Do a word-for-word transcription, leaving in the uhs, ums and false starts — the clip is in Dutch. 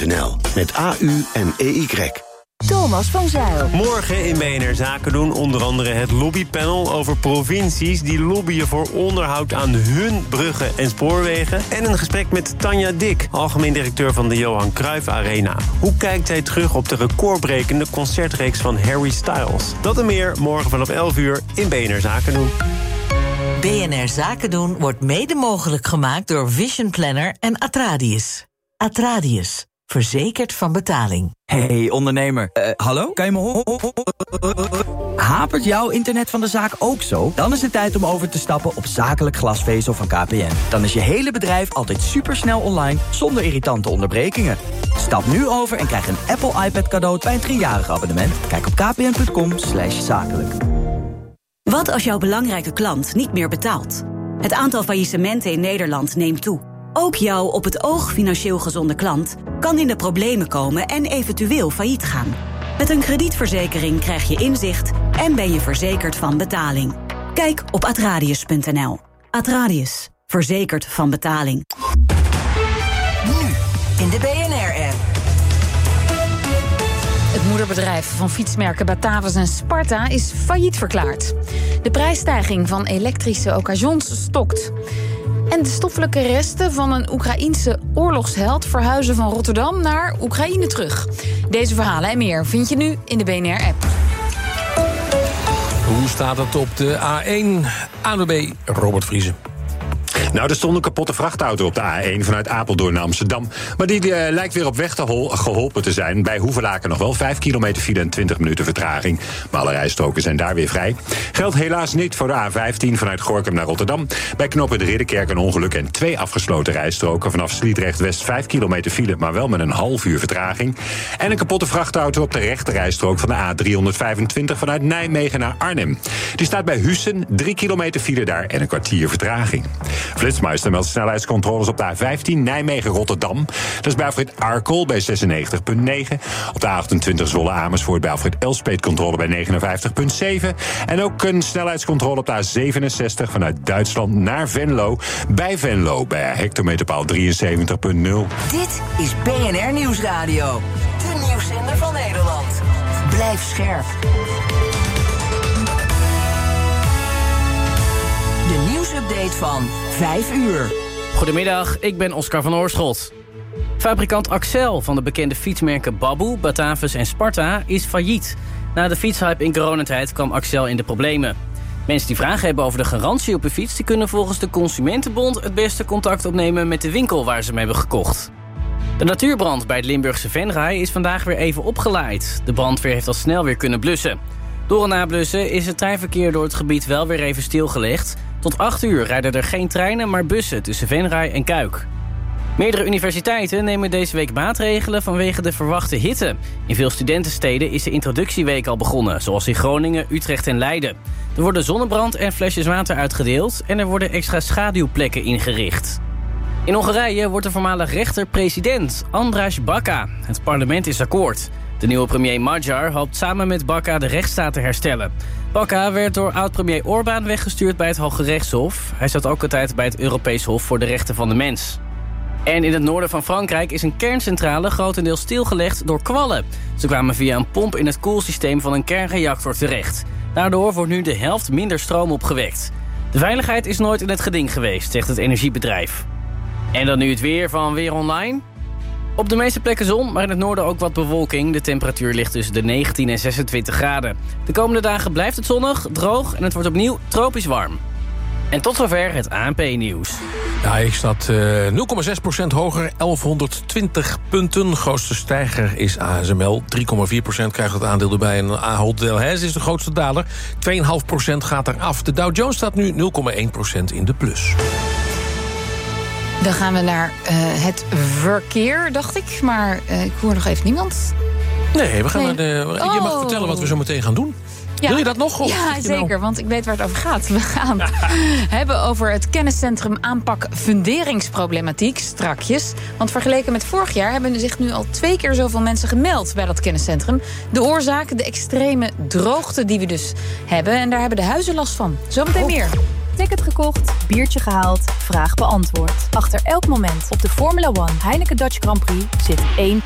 punt n l. Met A U en E Y. Thomas van Zijl. Morgen in B N R Zaken doen onder andere het lobbypanel over provincies die lobbyen voor onderhoud aan hun bruggen en spoorwegen. En een gesprek met Tanja Dik, algemeen directeur van de Johan Cruijff Arena. Hoe kijkt zij terug op de recordbrekende concertreeks van Harry Styles? Dat en meer morgen vanaf elf uur in B N R Zaken doen. B N R Zaken doen wordt mede mogelijk gemaakt door Vision Planner en Atradius. Atradius. Verzekerd van betaling. Hey ondernemer, uh, hallo? Kan je me horen? Hapert jouw internet van de zaak ook zo? Dan is het tijd om over te stappen op zakelijk glasvezel van K P N. Dan is je hele bedrijf altijd supersnel online, zonder irritante onderbrekingen. Stap nu over en krijg een Apple iPad cadeau bij een driejarig abonnement. Kijk op kpn.com slash zakelijk. Wat als jouw belangrijke klant niet meer betaalt? Het aantal faillissementen in Nederland neemt toe. Ook jouw op het oog financieel gezonde klant kan in de problemen komen en eventueel failliet gaan. Met een kredietverzekering krijg je inzicht en ben je verzekerd van betaling. Kijk op atradius punt n l. Atradius. Verzekerd van betaling. Nu in de B N R-app. Het moederbedrijf van fietsmerken Batavus en Sparta is failliet verklaard. De prijsstijging van elektrische occasions stokt. En de stoffelijke resten van een Oekraïense oorlogsheld verhuizen van Rotterdam naar Oekraïne terug. Deze verhalen en meer vind je nu in de B N R-app. Hoe staat het op de A één? A N W B, Robert Vriezen. Nou, er stond een kapotte vrachtauto op de A één vanuit Apeldoorn naar Amsterdam. Maar die uh, lijkt weer op weg te hol- geholpen te zijn. Bij Hoevelaken nog wel vijf kilometer file en twintig minuten vertraging. Maar alle rijstroken zijn daar weer vrij. Geldt helaas niet voor de A vijftien vanuit Gorinchem naar Rotterdam. Bij knoppen de Ridderkerk een ongeluk en twee afgesloten rijstroken. Vanaf Sliedrecht-West vijf kilometer file, maar wel met een half uur vertraging. En een kapotte vrachtauto op de rechte rijstrook van de A driehonderdvijfentwintig vanuit Nijmegen naar Arnhem. Die staat bij Hussen, drie kilometer file daar en een kwartier vertraging. Flitsmeister meldt snelheidscontroles op de A vijftien Nijmegen-Rotterdam. Dat is bij Alfred Arkel bij zesennegentig komma negen. Op de A achtentwintig Zwolle-Amersfoort bij Alfred Elspeet controle bij negenenvijftig komma zeven. En ook een snelheidscontrole op de A zevenenzestig vanuit Duitsland naar Venlo. Bij Venlo bij hectometerpaal drieënzeventig komma nul. Dit is B N R Nieuwsradio. De nieuwszender van Nederland. Blijf scherp. De nieuwsupdate van vijf uur. Goedemiddag, ik ben Oscar van Oorschot. Fabrikant Axel van de bekende fietsmerken Baboe, Batavus en Sparta is failliet. Na de fietshype in coronatijd kwam Axel in de problemen. Mensen die vragen hebben over de garantie op een fiets, die kunnen volgens de Consumentenbond het beste contact opnemen met de winkel waar ze hem hebben gekocht. De natuurbrand bij het Limburgse Venray is vandaag weer even opgelaaid. De brandweer heeft al snel weer kunnen blussen. Door een nablussen is het treinverkeer door het gebied wel weer even stilgelegd. Tot acht uur rijden er geen treinen, maar bussen tussen Venray en Kuik. Meerdere universiteiten nemen deze week maatregelen vanwege de verwachte hitte. In veel studentensteden is de introductieweek al begonnen, zoals in Groningen, Utrecht en Leiden. Er worden zonnebrand en flesjes water uitgedeeld en er worden extra schaduwplekken ingericht. In Hongarije wordt de voormalig rechter-president András Baka. Het parlement is akkoord. De nieuwe premier Magyar hoopt samen met Baka de rechtsstaat te herstellen. Baka werd door oud-premier Orbán weggestuurd bij het Hoge Rechtshof. Hij zat ook altijd bij het Europees Hof voor de Rechten van de Mens. En in het noorden van Frankrijk is een kerncentrale grotendeels stilgelegd door kwallen. Ze kwamen via een pomp in het koelsysteem van een kernreactor terecht. Daardoor wordt nu de helft minder stroom opgewekt. De veiligheid is nooit in het geding geweest, zegt het energiebedrijf. En dan nu het weer van Weer Online. Op de meeste plekken zon, maar in het noorden ook wat bewolking. De temperatuur ligt tussen de negentien en zesentwintig graden. De komende dagen blijft het zonnig, droog en het wordt opnieuw tropisch warm. En tot zover het A N P-nieuws. Ja, ik staat uh, nul komma zes procent hoger, elfhonderdtwintig punten. Grootste stijger is A S M L. drie komma vier procent krijgt het aandeel erbij. En Ahold Delhaize is de grootste daler. twee komma vijf procent gaat eraf. De Dow Jones staat nu nul komma één procent in de plus. Dan gaan we naar uh, het verkeer, dacht ik. Maar uh, ik hoor nog even niemand. Nee, we gaan nee. naar de... Oh. Je mag vertellen wat we zo meteen gaan doen. Ja. Wil je dat nog? Of ja, zeker, nou? want ik weet waar het over gaat. We gaan het hebben over het kenniscentrum aanpak funderingsproblematiek strakjes. Want vergeleken met vorig jaar hebben er zich nu al twee keer zoveel mensen gemeld bij dat kenniscentrum. De oorzaak, de extreme droogte die we dus hebben. En daar hebben de huizen last van. Zometeen oh. meer. Ticket gekocht, biertje gehaald, vraag beantwoord. Achter elk moment op de Formula One Heineken Dutch Grand Prix zit één